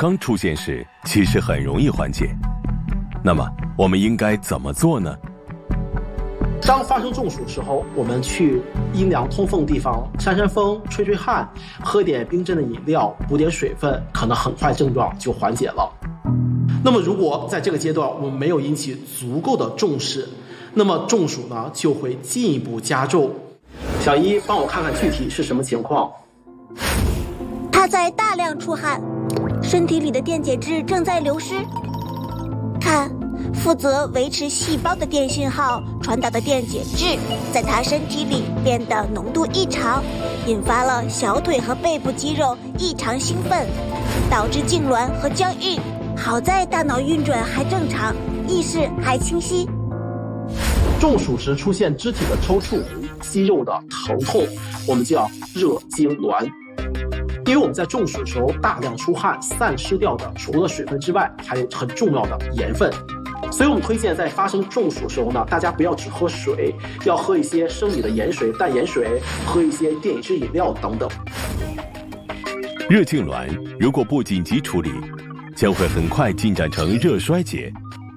刚出现时，其实很容易缓解。那么我们应该怎么做呢？ 当发生中暑时候，我们去阴凉通风的地方扇扇风、吹吹汗，喝点冰镇的饮料，补点水分，可能很快症状就缓解了。那么如果在这个阶段我们没有引起足够的重视，那么中暑呢就会进一步加重。小一，帮我看看具体是什么情况。 他在大量出汗，身体里的电解质正在流失。看，负责维持细胞的电信号传导的电解质，在他身体里变得浓度异常，引发了小腿和背部肌肉异常兴奋，导致痉挛和僵硬。好在大脑运转还正常，意识还清晰。 中暑时出现肢体的抽搐、肌肉的疼痛，我们叫热痉挛。因为我们在中暑的时候大量出汗，散失掉的除了水分之外，还有很重要的盐分。所以我们推荐在发生中暑的时候呢，大家不要只喝水，要喝一些生理的盐水、淡盐水，喝一些电解质饮料等等。 热痉挛如果不紧急处理，将会很快进展成热衰竭。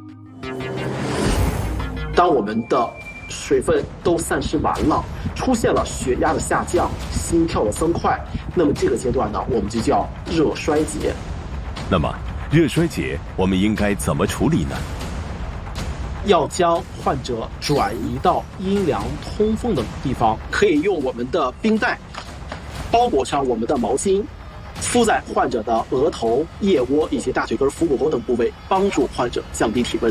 当我们的水分都散失完了，出现了血压的下降、心跳的增快，那么这个阶段呢，我们就叫热衰竭。 那么热衰竭我们应该怎么处理呢？ 要将患者转移到阴凉通风的地方，可以用我们的冰袋包裹上我们的毛巾，敷在患者的额头、腋窝以及大腿根、腹股沟等部位，帮助患者降低体温。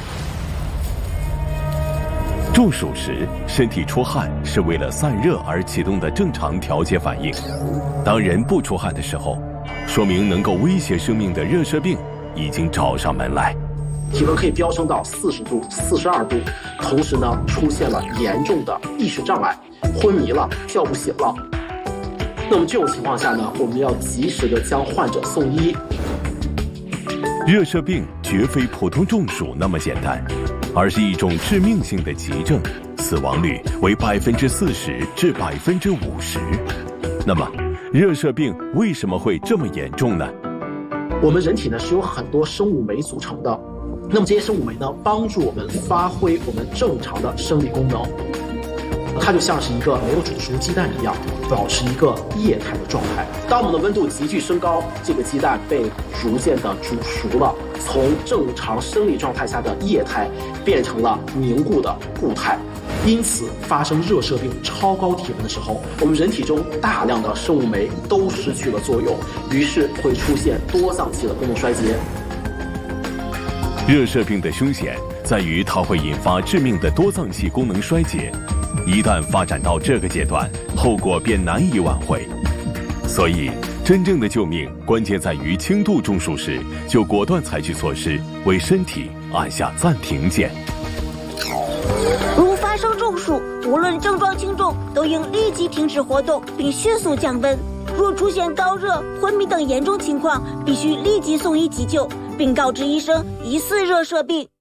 中暑时，身体出汗是为了散热而启动的正常调节反应。当人不出汗的时候，说明能够威胁生命的热射病已经找上门来。 体温可以飙升到40度、42度，同时呢，出现了严重的意识障碍，昏迷了，叫不醒了。那么这种情况下呢，我们要及时的将患者送医。 热射病绝非普通中暑那么简单，而是一种致命性的急症，死亡率为40%至50%。那么，热射病为什么会这么严重呢？ 我们人体呢是有很多生物酶组成的，那么这些生物酶呢，帮助我们发挥我们正常的生理功能。它就像是一个没有煮熟鸡蛋一样，保持一个液态的状态。当我们的温度急剧升高，这个鸡蛋被逐渐的煮熟了，从正常生理状态下的液态变成了凝固的固态。因此，发生热射病超高体温的时候，我们人体中大量的生物酶都失去了作用，于是会出现多脏器的功能衰竭。 热射病的凶险在于它会引发致命的多脏器功能衰竭，一旦发展到这个阶段，后果便难以挽回。所以，真正的救命关键在于轻度中暑时就果断采取措施，为身体按下暂停键。 如发生中暑，无论症状轻重，都应立即停止活动，并迅速降温。若出现高热、昏迷等严重情况，必须立即送医急救，并告知医生疑似热射病。